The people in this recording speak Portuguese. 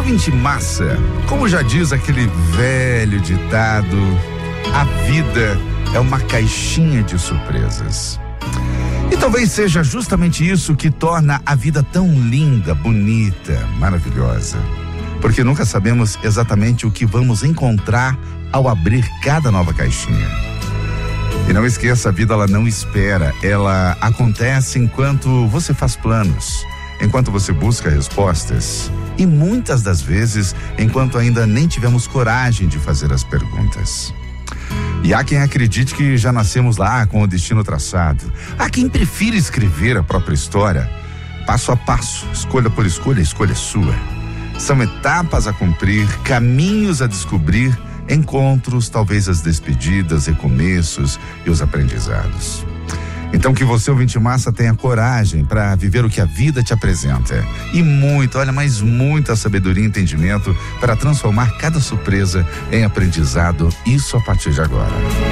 Ouvinte massa, como já diz aquele velho ditado, a vida é uma caixinha de surpresas. E talvez seja justamente isso que torna a vida tão linda, bonita, maravilhosa. Porque nunca sabemos exatamente o que vamos encontrar ao abrir cada nova caixinha. E não esqueça, a vida ela não espera, ela acontece enquanto você faz planos, enquanto você busca respostas e muitas das vezes enquanto ainda nem tivemos coragem de fazer as perguntas. E há quem acredite que já nascemos lá com o destino traçado. Há quem prefira escrever a própria história, passo a passo, escolha por escolha, a escolha é sua. São etapas a cumprir, caminhos a descobrir, encontros, talvez as despedidas, recomeços e os aprendizados. Então que você, ouvinte massa, tenha coragem para viver o que a vida te apresenta. E muito, olha, mas muita sabedoria e entendimento para transformar cada surpresa em aprendizado, isso a partir de agora.